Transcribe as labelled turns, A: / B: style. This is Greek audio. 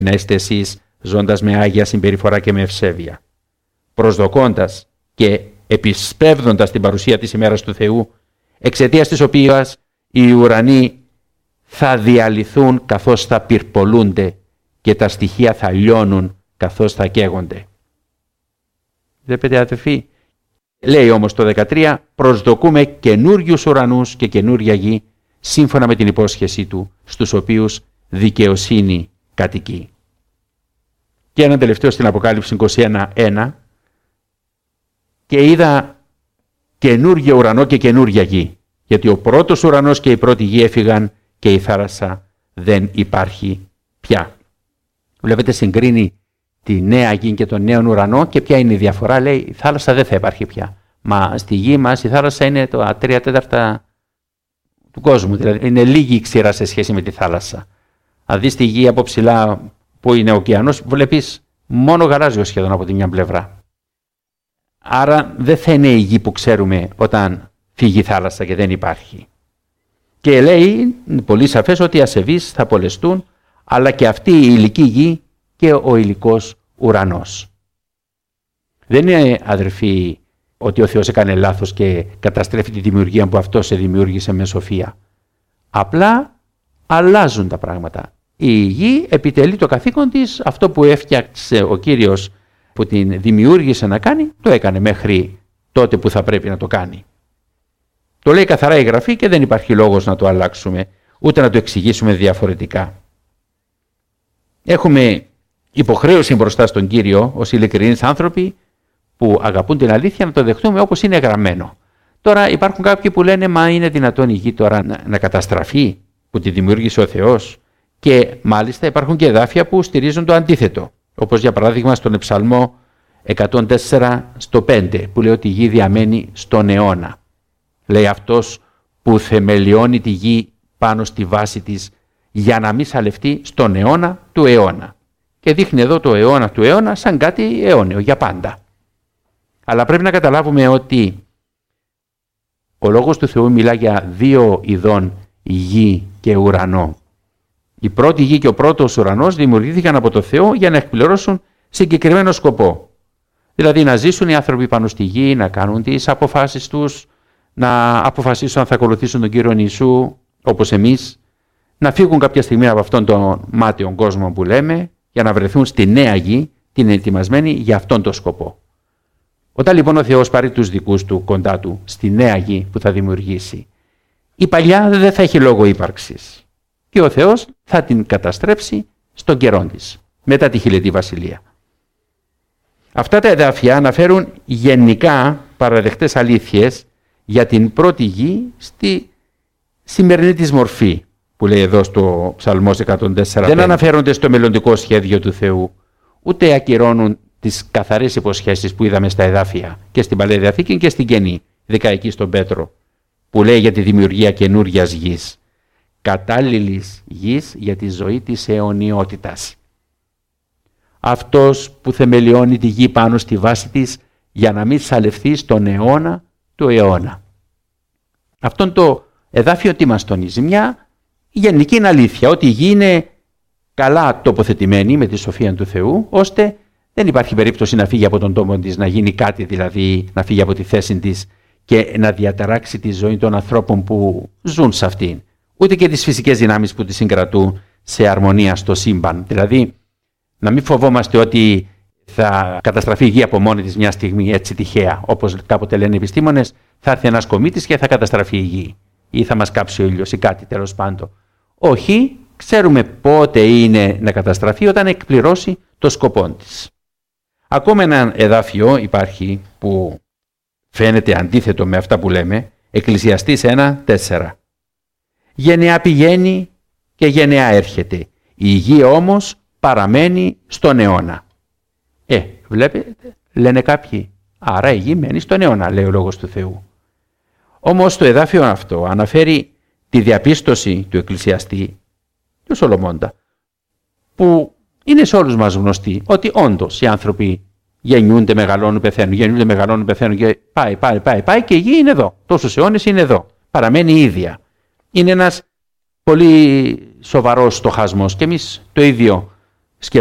A: να είστε εσείς ζώντας με άγια συμπεριφορά και με ευσέβεια, προσδοκώντας και επισπεύδοντας την παρουσία της ημέρας του Θεού, εξαιτίας της οποίας οι ουρανοί θα διαλυθούν καθώς θα πυρπολούνται και τα στοιχεία θα λιώνουν καθώς θα καίγονται. Βλέπετε αδελφοί, λέει όμως το 13, προσδοκούμε καινούριους ουρανούς και καινούρια γη, σύμφωνα με την υπόσχεσή του, στους οποίους δικαιοσύνη κατοικεί. Και ένα τελευταίο στην Αποκάλυψη 21:1, και είδα καινούργιο ουρανό και καινούρια γη, γιατί ο πρώτος ουρανός και η πρώτη γη έφυγαν και η θάλασσα δεν υπάρχει πια. Βλέπετε, συγκρίνει τη νέα γη και τον νέο ουρανό και ποια είναι η διαφορά. Λέει, η θάλασσα δεν θα υπάρχει πια. Μα στη γη μας η θάλασσα είναι το 3/4 του κόσμου, δηλαδή είναι λίγη η ξηρά σε σχέση με τη θάλασσα. Αν δεις τη γη από ψηλά που είναι ο ωκεανός, βλέπεις μόνο γαλάζιο σχεδόν από τη μια πλευρά. Άρα δεν θα είναι η γη που ξέρουμε όταν φύγει η θάλασσα και δεν υπάρχει. Και λέει πολύ σαφές ότι οι ασεβείς θα απολεστούν, αλλά και αυτή η υλική γη και ο υλικός ουρανός. Δεν είναι, αδερφοί, ότι ο Θεός έκανε λάθος και καταστρέφει τη δημιουργία που αυτός σε δημιούργησε με σοφία. Απλά αλλάζουν τα πράγματα. Η γη επιτελεί το καθήκον της, αυτό που έφτιαξε ο Κύριος που την δημιούργησε να κάνει, το έκανε μέχρι τότε που θα πρέπει να το κάνει. Το λέει καθαρά η Γραφή και δεν υπάρχει λόγος να το αλλάξουμε, ούτε να το εξηγήσουμε διαφορετικά. Έχουμε υποχρέωση μπροστά στον Κύριο ως ειλικρινείς άνθρωποι που αγαπούν την αλήθεια να το δεχτούμε όπως είναι γραμμένο. Τώρα υπάρχουν κάποιοι που λένε, μα είναι δυνατόν η γη τώρα να καταστραφεί που τη δημιούργησε ο Θεός? Και μάλιστα υπάρχουν και εδάφια που στηρίζουν το αντίθετο, όπως για παράδειγμα στον Ψαλμό 104:5 που λέει ότι η γη διαμένει στον αιώνα. Λέει αυτός που θεμελιώνει τη γη πάνω στη βάση της για να μην σαλευτεί στον αιώνα του αιώνα. Και δείχνει εδώ το αιώνα του αιώνα σαν κάτι αιώνιο, για πάντα. Αλλά πρέπει να καταλάβουμε ότι ο Λόγος του Θεού μιλά για δύο ειδών γη και ουρανό. Η πρώτη γη και ο πρώτος ουρανός δημιουργήθηκαν από το Θεό για να εκπληρώσουν συγκεκριμένο σκοπό. Δηλαδή να ζήσουν οι άνθρωποι πάνω στη γη, να κάνουν τις αποφάσεις τους, να αποφασίσουν αν θα ακολουθήσουν τον Κύριο Ιησού όπως εμείς, να φύγουν κάποια στιγμή από αυτόν τον μάταιο κόσμο που λέμε, για να βρεθούν στη νέα γη, την ετοιμασμένη για αυτόν τον σκοπό. Όταν λοιπόν ο Θεός πάρει τους δικούς του κοντά του στη νέα γη που θα δημιουργήσει, η παλιά δεν θα έχει λόγο ύπαρξης και ο Θεός θα την καταστρέψει στον καιρό της, μετά τη χιλιετή βασιλεία. Αυτά τα εδάφια αναφέρουν γενικά παραδεχτές αλήθειες για την πρώτη γη στη σημερινή της μορφή, που λέει εδώ στο Ψαλμός 104. Δεν αναφέρονται στο μελλοντικό σχέδιο του Θεού, ούτε ακυρώνουν τις καθαρές υποσχέσεις που είδαμε στα εδάφια και στην Παλαιά Διαθήκη και στην Καινή, ειδικά εκεί στον Πέτρο, που λέει για τη δημιουργία καινούριας γης, κατάλληλης γης για τη ζωή της αιωνιότητας. Αυτός που θεμελιώνει τη γη πάνω στη βάση της για να μην σαλευθεί στον αιώνα του αιώνα. Αυτόν το εδάφιο τι μας τονίζει? Μια γενική είναι αλήθεια, ότι η γη είναι καλά τοποθετημένη με τη σοφία του Θεού, ώστε δεν υπάρχει περίπτωση να φύγει από τον τόπο της, να γίνει κάτι δηλαδή, να φύγει από τη θέση της και να διαταράξει τη ζωή των ανθρώπων που ζουν σε αυτήν. Ούτε και τις φυσικές δυνάμεις που τη συγκρατούν σε αρμονία στο σύμπαν. Δηλαδή, να μην φοβόμαστε ότι θα καταστραφεί η γη από μόνη της μια στιγμή έτσι τυχαία. Όπως κάποτε λένε οι επιστήμονες, θα έρθει ένας κομήτης και θα καταστραφεί η γη. Ή θα μας κάψει ο ήλιος ή κάτι τέλος πάντων. Όχι, ξέρουμε πότε είναι να καταστραφεί όταν εκπληρώσει το σκοπό της. Ακόμα ένα εδάφιο υπάρχει που φαίνεται αντίθετο με αυτά που λέμε, Εκκλησιαστής 1:4. Γενεά πηγαίνει και γενεά έρχεται. Η γη όμως παραμένει στον αιώνα. Βλέπετε, λένε κάποιοι, άρα η γη μένει στον αιώνα, λέει ο Λόγος του Θεού. Όμως το εδάφιο αυτό αναφέρει τη διαπίστωση του Εκκλησιαστή, του Σολομώντα, που είναι σε όλους μας γνωστή, ότι όντως οι άνθρωποι γεννιούνται, μεγαλώνουν, πεθαίνουν, γεννιούνται, μεγαλώνουν, πεθαίνουν και πάει και η γη είναι εδώ. Τόσους αιώνες είναι εδώ. Παραμένει η ίδια. Είναι ένας πολύ σοβαρός στοχασμός και εμείς το ίδιο